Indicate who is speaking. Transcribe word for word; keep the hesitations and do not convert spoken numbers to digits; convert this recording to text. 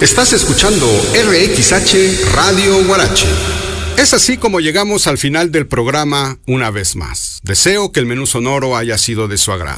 Speaker 1: Estás escuchando R X H Radio Huarache. Es así como llegamos al final del programa una vez más. Deseo que el menú sonoro haya sido de su agrado.